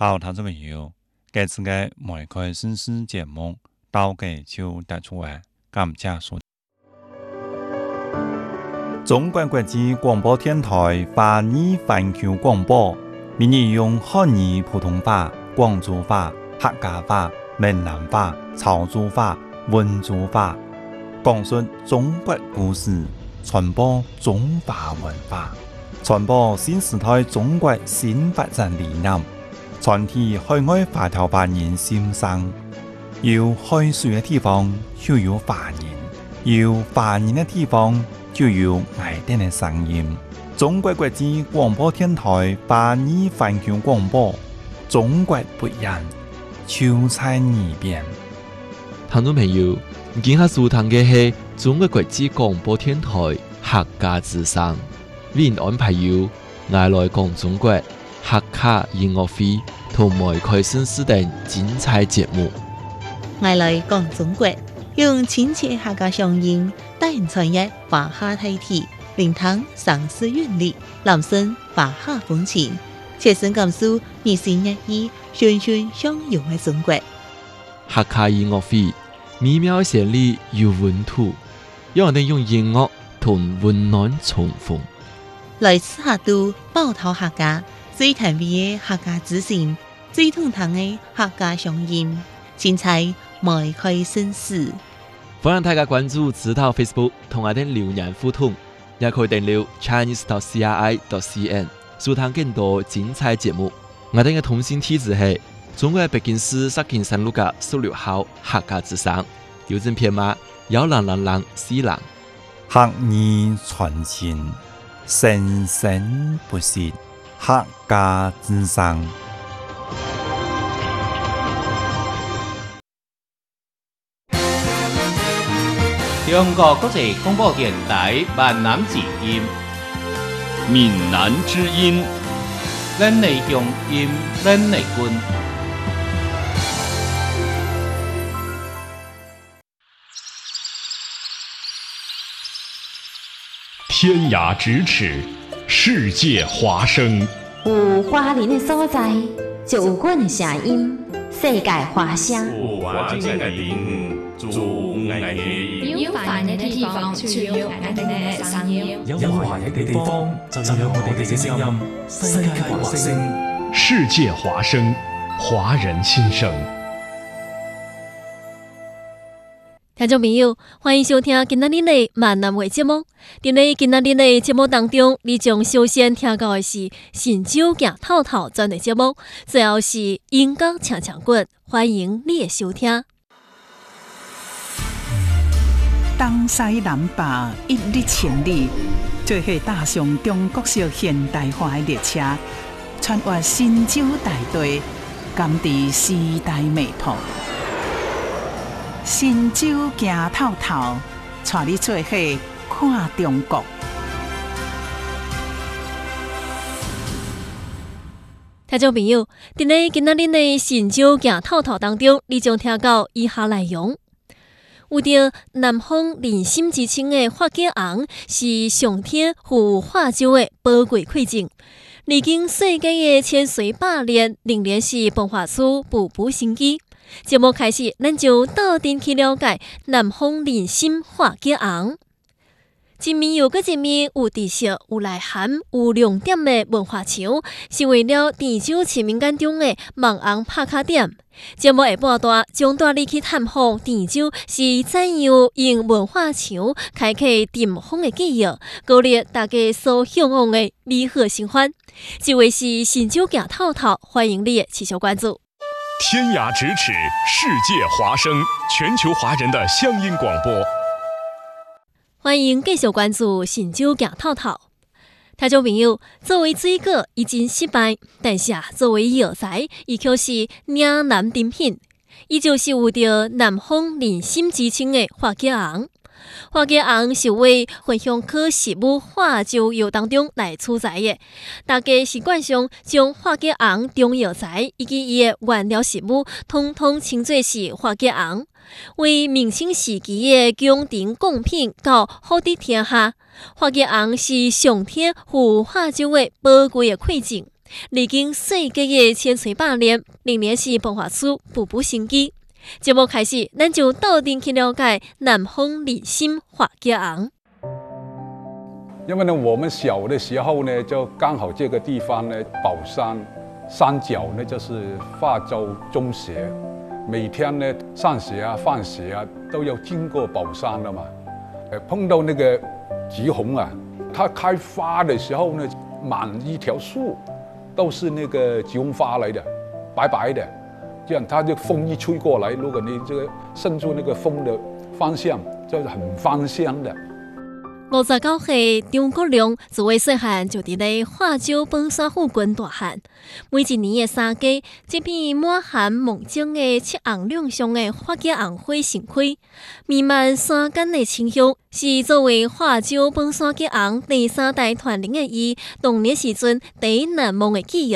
好，聽眾朋友，這次嘅梅開新思節目到嘅就帶出嚟，感謝收聽。中國國際廣播電台華語環球廣播，每日用漢語普通話、廣州話、客家話、閩南話、潮州話、溫州話，講述中國故事，傳播中華文化，傳播新時代中國新發展理念。傳遞海外華僑華人心聲，有海水嘅地方就有華人，有華人嘅地方就有愛哋嘅聲音。中國國際廣播電台華語環球廣播，中國不一樣，就在耳邊。 聽眾朋友，今下收聽嘅係中國國際廣播電台客家之聲，為您安排有愛來講中國客家音樂會同梅開新思等精彩節目。 愛來講中國，用親切客家鄉音，帶人傳譯華夏大體，聆聽城市韻律，攬聲華夏風情，切身感受日新月異、循循相融嘅中國。 客家音樂會美妙旋律有溫度，讓我哋用音樂同溫暖重逢。 來自客都寶島客家，最甜美嘅客家之聲，最通透嘅客家鄉音，精彩梅開新思。 歡迎大家關注指導 Facebook 同我哋留言互動，也可以訂閱 chinese.cri.cn 收聽更多精彩節目。我哋嘅通訊地址係中國北京市石景山路嘅16號客家之聲，郵政編碼10004。 客語傳情，生生不息，客家之聲。 中國國際廣播電台閩南之音， 閩南之音， 咱的鄉音，咱的根。 天涯咫尺，世界華聲。 有華人的所在，就有阮的聲音，世界華聲。 有華人的地方，就有愛的音。 有華人的地方，就有愛的聲音。 有華人的地方，就有我哋嘅聲音。世界華聲， 世界華聲，華人心聲。 聽眾朋友，歡迎收聽今仔日的閩南話節目。在今仔日的節目當中，你將首先聽到的是新酒行透透專題節目，最後是音樂唱唱滾，歡迎你的收聽。 東西南北一日千里，做伙踏上中國式現代化的列車，穿越新舊大地，感知時代美圖。新酒行透透，帶你做伙看中國。 聽眾朋友，在今仔日的新酒行透透當中，你將聽到以下內容：有着南方人心之稱的花甲紅，是上天賦化州的寶貴饋贈。歷經世界的千歲百年，仍然是文化處步步生機。節目開始，咱就到底去了解南方人心花甲紅。一面又一面有知識、有內涵、有亮點的文化場，是為了泉州市民眼中的網紅拍卡點。節目下半段將帶你去探訪泉州是怎樣用文化場開啟塵封的記憶，鼓勵大家所嚮往的美好生活。這位是新酒行透透，歡迎你持續關注。 天涯咫尺，世界華聲，全球華人的鄉音廣播。 歡迎繼續關注新酒行透透。聽眾朋友，作為水果已經失敗，但是作為藥材，伊卻是嶺南珍品。伊就是有着南方人心之稱的花甲紅。花甲紅是為回鄉科食物化州藥當中來取材的。大家習慣上將花甲紅中藥材以及伊的原料食物，統統稱作是花甲紅。為明清時期的宮廷貢品到好啲天下，花甲紅是上天賦化州的寶貴的饋贈。 历经世界的千锤百炼，仍然是迸发出步步生机。节目开始，咱就斗阵去了解南方人心花家红。 因为呢，我们小的时候呢，就刚好这个地方呢，宝山山脚呢就是化州中学，每天呢上学啊、放学啊都要经过宝山的嘛。碰到那个橘红啊，它开花的时候呢，满一条树都是那个橘红花来的，白白的。这样它就风一吹过来，如果你这个顺住那个风的方向，就是很芳香的。 59岁张国良自为细汉就伫咧化州本山附近大汉，每一年的三季，这片满含梦境的七红两香的花家红花盛开，弥漫山间的清香，是作为化州本山家红第3代传人的伊，童年时阵第一难忘的记忆。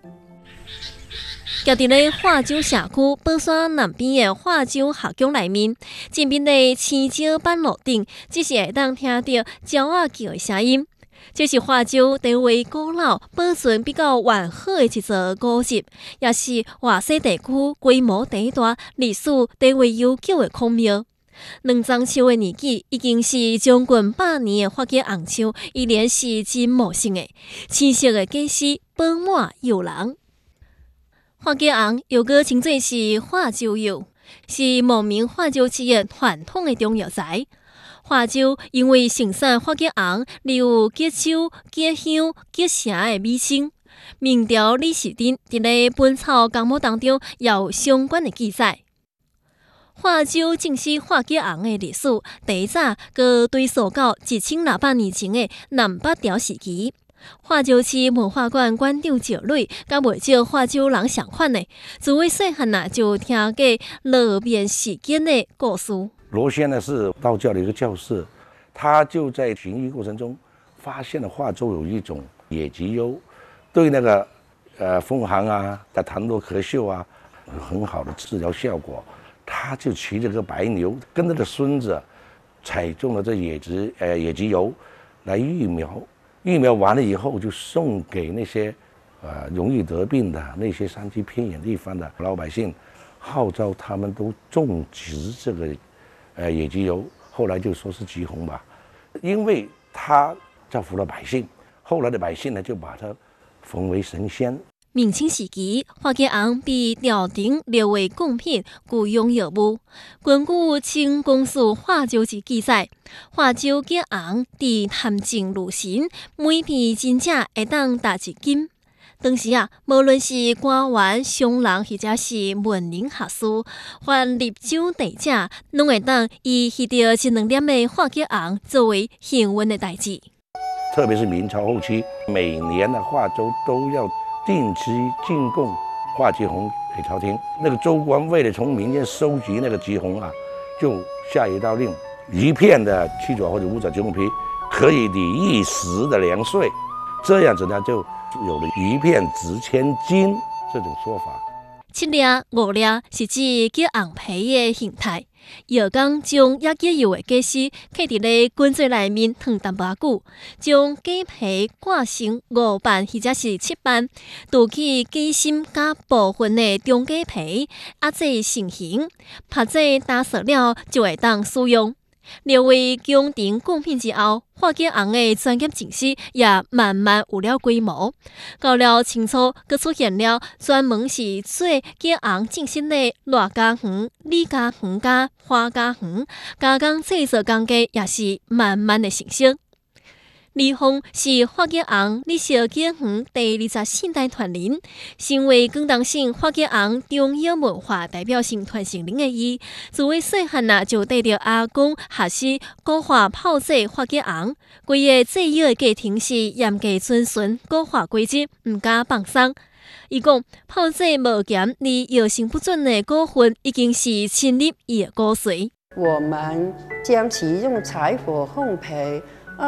夹伫咧化州社区本山南边的化州学宫内面，前面的青石板路顶，只是会当听到鸟仔叫的声音。这是化州地位古老、保存比较完好的一座古迹，也是华西地区规模第一大、历史地位悠久的孔庙。2丛树的年纪已经是将近100年的花家红树，依然是真茂盛的，青色的果实饱满诱人。花家红又搁称作是化州柚，是茂名化州市的传统的中药材。化州因为盛产花家红，里有结酒、结香、结茶的美称。明朝李时珍伫咧《本草纲目》当中也有相关的记载。化州正是花家红的历史，第一早搁追溯到1600年前的南北朝时期。化州市文化馆馆长赵蕊，甲袂少化州人相款的，自为细汉就听过罗面事件的故事。 罗先呢是道教的一个教士，他就在行医过程中发现了化州有一种野菊柚，对那个风寒啊、痰多咳嗽啊，有很好的治疗效果。他就骑着个白牛，跟他的孙子采种了这野菊柚来育苗。育苗完了以后，就送给那些容易得病的那些山区偏远地方的老百姓，号召他们都种植这个野菊柚。后来就说是橘红吧，因为他造福了百姓，后来的百姓呢就把它封为神仙。 明清时期，花家红被朝廷列为贡品，雇佣药物。根据《清公署化州志》记载，化州家红伫潭境入神，每片真正会当值1斤。当时无论是官员、商人或者是文人学士，凡入州地者，拢会当以翕到1-2粒的花家红作为幸运的代志。 特别是明朝后期，每年的化州都要定期进贡化橘红给朝廷。那个州官为了从民间收集那个橘红就下一道令，1片的7爪或者5爪橘红皮可以抵1时的粮税，这样子呢就有了1片值1000斤这种说法。 7粒、5粒是指结红皮的形态。药工将野结柚的果实刻伫咧滚水内面烫淡薄久，将果皮割成5瓣或者是7瓣，除去果心甲部分的中果皮，压制成型，拍制打熟了就会当使用。列为宫廷贡品之后，花家红的专业知识也慢慢有了规模。到了清初，佫出现了专门是做家红正式的赖家园、李家园甲花家园，加工制作工艺也是慢慢的成熟。李凤是花家红历史家园第24代传人，身为广东省花家红重要文化代表性传承人的伊，自为细汉就带着阿公学习古法炮制花家红，规个制药的过程是严格遵循古法规则，唔敢放松。伊讲炮制无咸而药性不准的果粉，已经是侵入伊的骨髓。 我们将其用柴火烘焙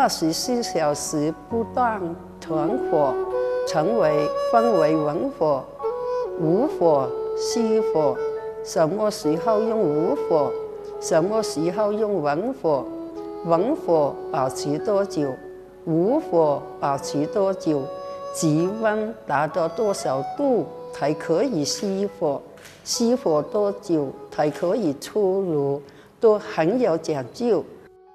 ，24小时不断团火，分为文火、武火、虚火。什么时候用武火？什么时候用文火？文火保持多久？武火保持多久？ 极温达到多少度才可以熄火，熄火多久才可以出炉，都很有讲究。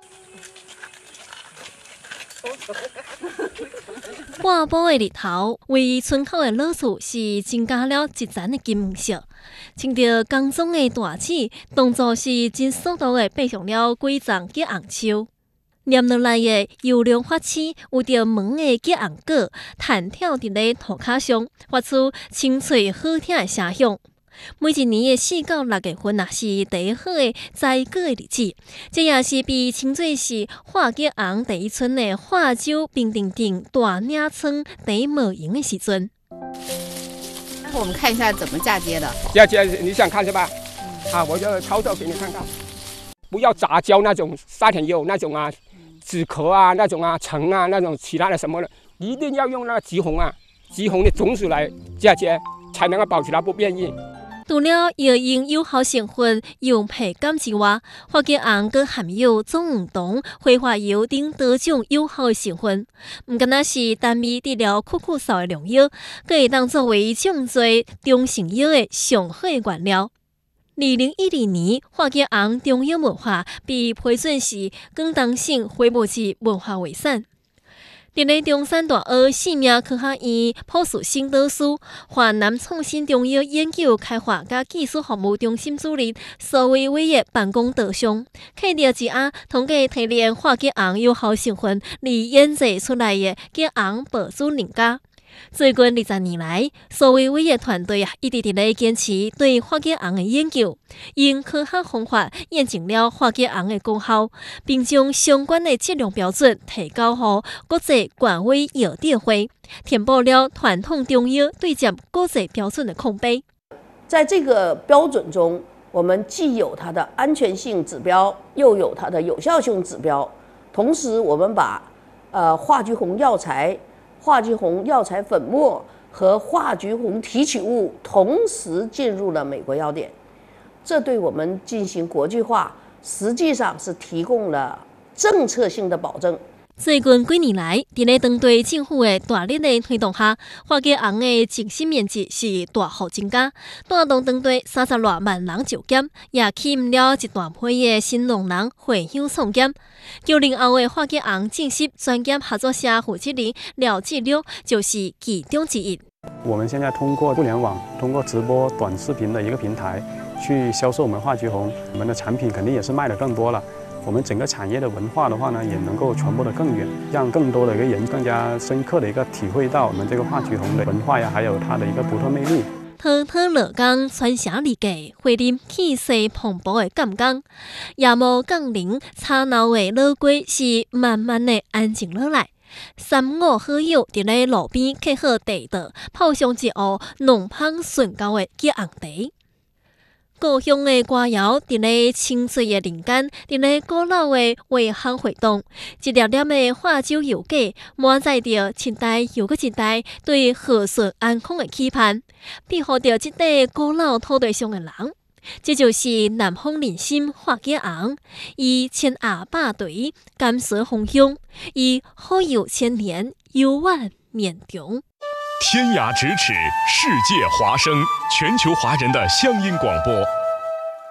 半晡的日头，为村口的老厝是增加了一层的金色。穿着工装的大姊，动作是真速度的爬上了几丛结红树。念落来的油亮发丝，有着门的结红果，弹跳伫咧土骹上，发出清脆好听的声响。每一年的4到6月份也是第一好的摘果的日子，这也是被称作是化结红第一村的化州平顶顶大领村第一模型的时阵。 我们看一下怎么嫁接的。 嫁接你想看是吧？我就操作给你看看，不要杂交那种沙田柚那种啊，纸壳啊那种啊，橙啊那种其他的什么的，一定要用那个橘红啊，橘红的种子来嫁接，才能够保持它不变异。 除了药用有效成分用皮感之外，化结红更含有种黄酮、挥发油等多种有效成分。唔仅是单味治疗酷酷嗽的良药，更会当作为种植中成药的上好的原料。2012年，化结红中药文化被批准是广东省非物质文化遗产。伫咧中山大学生命科学院普树新导师、华南创新中药研究开发甲技术服务中心主任苏维伟的办公桌上，刻着一盒通过提炼化结红有效成分而研制出来的结红保珠凝胶。最近20年来，苏维伟的团队一直伫咧坚持对化结红的研究，用科学方法验证了化结红的功效，并将相关的质量标准提高予国际权威药典会，填补了传统中药对接国际标准的空白。 在这个标准中，我们既有它的安全性指标，又有它的有效性指标。同时，我们把化橘红药材、化橘红药材粉末和化橘红提取物同时进入了美国药典，这对我们进行国际化实际上是提供了政策性的保证。 最近几年来，伫咧当地政府的大力的推动下，化结红的净身面积是大幅增加，带动当地30多万人就业，也吸引了一大批的新农人回乡创业。90后的化结红正式专业合作社负责人廖志六就是其中之一。 我们现在通过互联网，通过直播短视频的一个平台去销售我们化橘红，我们的产品肯定也是卖得更多了。我们整个产业的文化的话呢，也能够传播得更远，让更多的一个人更加深刻的一个体会到我们这个化橘红的文化呀，还有它的一个独特魅力。 滔滔乐江传承日记，回临气势磅礴的甘江，夜幕降临，吵闹的老街是慢慢的安静落来。三五好友伫咧路边刻好地道，泡上一壶浓香醇厚的结红茶。故乡的歌谣伫咧清脆的林间，伫咧古老的画巷活动，一粒粒的化州油粿，满载着一代又一代对和顺安康的期盼，庇护着这块古老土地上的人。这就是南方人心化结红，以千涯百对甘肃风香，以好友千年悠远绵长。 天涯咫尺，世界华声，全球华人的乡音广播。